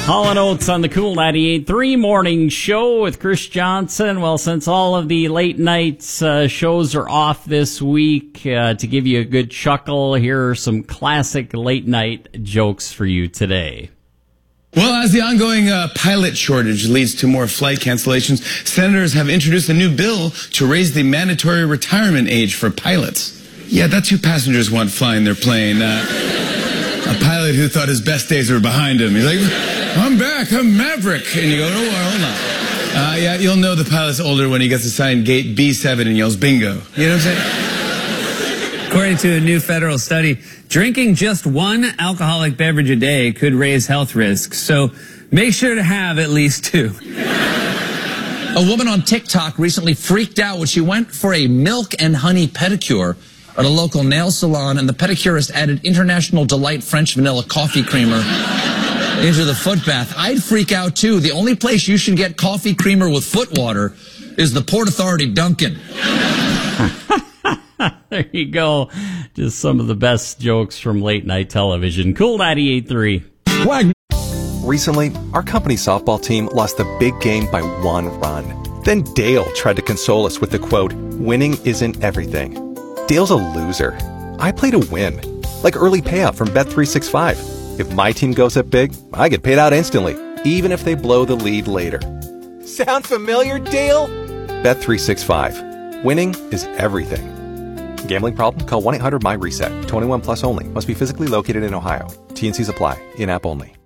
Hall & Oates on the Cool 98.3 Morning Show with Chris Johnson. Well, since all of the late nights shows are off this week, to give you a good chuckle, here are some classic late night jokes for you today. Well, as the ongoing pilot shortage leads to more flight cancellations, senators have introduced a new bill to raise the mandatory retirement age for pilots. Yeah, that's who passengers want flying their plane. A pilot who thought his best days were behind him. He's like, I'm back, I'm Maverick. And you go, oh, well, hold on. Yeah, you'll know the pilot's older when he gets assigned gate B7 and yells bingo. You know what I'm saying? According to a new federal study, drinking just one alcoholic beverage a day could raise health risks. So make sure to have at least two. A woman on TikTok recently freaked out when she went for a milk and honey pedicure at a local nail salon, and the pedicurist added International Delight French Vanilla Coffee Creamer into the foot bath. I'd freak out, too. The only place you should get coffee creamer with foot water is the Port Authority Dunkin'. There you go. Just some of the best jokes from late night television. Cool 98.3. Recently, our company softball team lost the big game by 1 run. Then Dale tried to console us with the quote, "Winning isn't everything." Dale's a loser. I play to win. Like early payout from Bet365. If my team goes up big, I get paid out instantly, even if they blow the lead later. Sound familiar, Dale? Bet365. Winning is everything. Gambling problem? Call 1-800-MY-RESET. 21 plus only. Must be physically located in Ohio. T&Cs apply. In-app only.